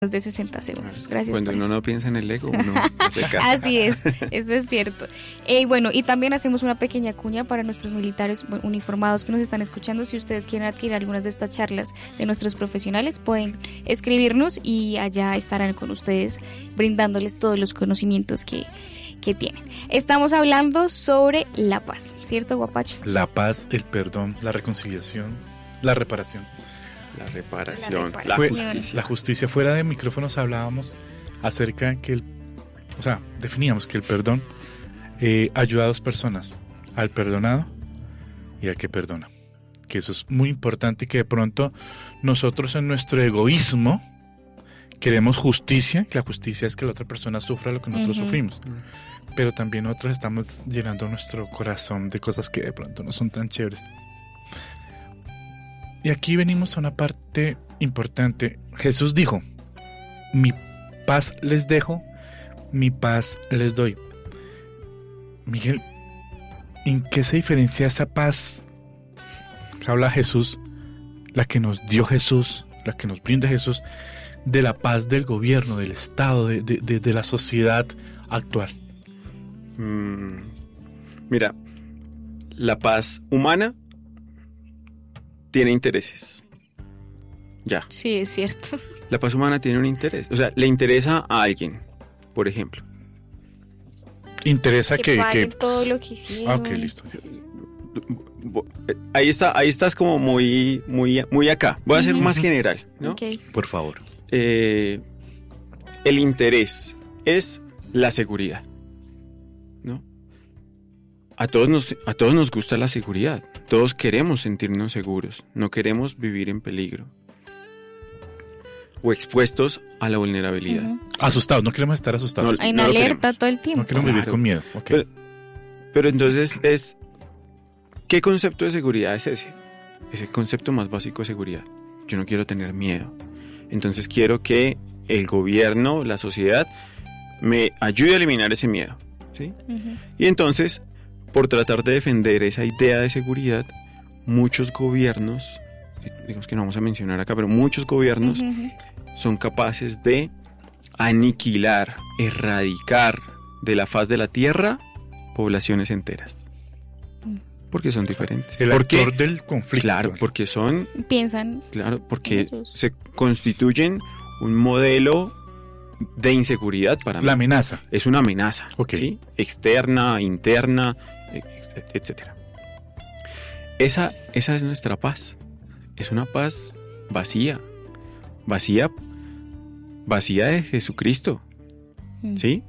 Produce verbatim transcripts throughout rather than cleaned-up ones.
de sesenta segundos. Gracias. Cuando por uno eso. no piensa en el ego, uno hace caso. Así es, eso es cierto. Eh, bueno, y también hacemos una pequeña cuña para nuestros militares uniformados que nos están escuchando. Si ustedes quieren adquirir algunas de estas charlas de nuestros profesionales, pueden escribirnos y allá estarán con ustedes brindándoles todos los conocimientos que, que tienen. Estamos hablando sobre la paz, ¿cierto, Guapacho? La paz, el perdón, la reconciliación, la reparación. La reparación, La la, Fue- justicia. La justicia. Fuera de micrófonos hablábamos acerca que el, o sea, definíamos que el perdón eh, ayuda a dos personas, al perdonado y al que perdona. Que eso es muy importante y que de pronto nosotros en nuestro egoísmo queremos justicia, y la justicia es que la otra persona sufra lo que nosotros Ujú. sufrimos. Pero también nosotros estamos llenando nuestro corazón de cosas que de pronto no son tan chéveres. Y aquí venimos a una parte importante. Jesús dijo, mi paz les dejo, mi paz les doy. Miguel, ¿en qué se diferencia esa paz que habla Jesús, la que nos dio Jesús, la que nos brinda Jesús, de la paz del gobierno, del Estado, de, de, de, de la sociedad actual? Mm, mira, la paz humana tiene intereses. Ya. Sí, es cierto. La paz humana tiene un interés. O sea, le interesa a alguien, por ejemplo. Interesa Que que... paguen que... todo lo que hicieron. Ah, ok, listo. Ahí está, ahí estás como muy, muy, muy acá. Voy a ser Ujú. más general, ¿no? Ok. Por favor. Eh, el interés es la seguridad, ¿no? A todos nos, a todos nos gusta la seguridad. Todos queremos sentirnos seguros. No queremos vivir en peligro o expuestos a la vulnerabilidad. Ujú. Asustados, no queremos estar asustados. No, Hay no una lo alerta queremos. todo el tiempo. No queremos vivir Claro. con miedo. Ok. Pero, pero entonces es, ¿qué concepto de seguridad es ese? Es el concepto más básico de seguridad. Yo no quiero tener miedo. Entonces quiero que el gobierno, la sociedad, me ayude a eliminar ese miedo, ¿sí? Ujú. Y entonces, por tratar de defender esa idea de seguridad, muchos gobiernos, digamos que no vamos a mencionar acá, pero muchos gobiernos Ujú, ujú. son capaces de aniquilar, erradicar de la faz de la tierra poblaciones enteras. Mm. Porque son diferentes. El ¿Por qué? actor del conflicto. Claro, porque son, Piensan. claro, porque Ellos. se constituyen un modelo de inseguridad para mí. La amenaza. Es una amenaza, Ok. ¿sí? Externa, interna, etc- etcétera. Esa, esa es nuestra paz. Es una paz vacía, vacía, vacía de Jesucristo, Mm. ¿sí?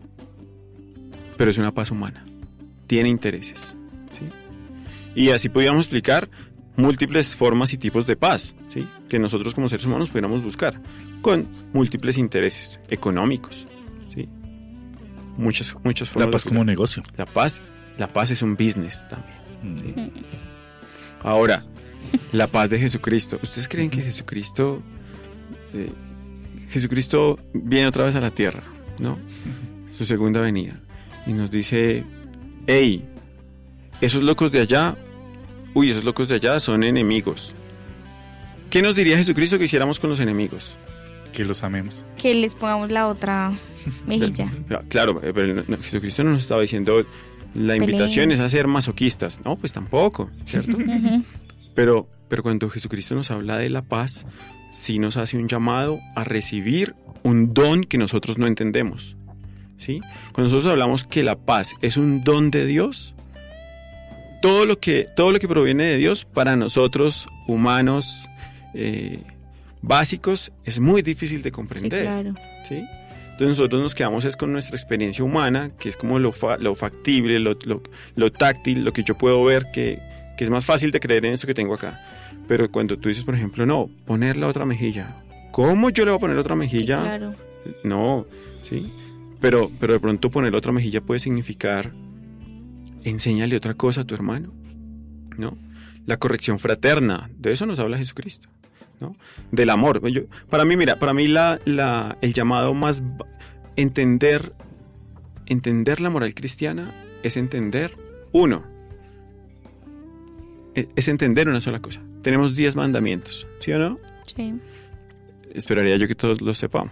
Pero es una paz humana. Tiene intereses, ¿sí? Y así podríamos explicar múltiples formas y tipos de paz, ¿sí? Que nosotros como seres humanos pudiéramos buscar, con múltiples intereses económicos, ¿sí? Muchas, muchas formas. La paz de como buscar. negocio. La paz, la paz es un business también. Mm. Mm. Ahora, la paz de Jesucristo. ¿Ustedes creen que Jesucristo, eh, Jesucristo viene otra vez a la tierra, ¿no? Su segunda venida. Y nos dice, hey, esos locos de allá, uy, esos locos de allá son enemigos. ¿Qué nos diría Jesucristo que hiciéramos con los enemigos? Que los amemos. Que les pongamos la otra mejilla. Claro, pero no, Jesucristo no nos estaba diciendo la invitación Peleen. es a ser masoquistas. No, pues tampoco, ¿cierto? Ujú. Pero, pero cuando Jesucristo nos habla de la paz, sí nos hace un llamado a recibir un don que nosotros no entendemos, ¿sí? Cuando nosotros hablamos que la paz es un don de Dios, todo lo que, todo lo que proviene de Dios para nosotros, humanos, eh, básicos, es muy difícil de Sí, comprender, claro. ¿sí? Entonces nosotros nos quedamos es con nuestra experiencia humana, que es como lo, fa- lo factible, lo, lo, lo táctil, lo que yo puedo ver, que, que es más fácil de creer en esto que tengo acá. Pero cuando tú dices, por ejemplo, no, poner la otra mejilla. ¿Cómo yo le voy a poner otra Sí, mejilla? claro. No, ¿sí? Pero, pero de pronto poner otra mejilla puede significar enséñale otra cosa a tu hermano, ¿no? La corrección fraterna, de eso nos habla Jesucristo, ¿no? Del amor. Yo, para mí, mira, para mí la, la, el llamado más... Entender, entender la moral cristiana es entender, uno, es entender una sola cosa. Tenemos diez mandamientos, ¿sí o no? Sí. esperaría yo que todos lo sepamos.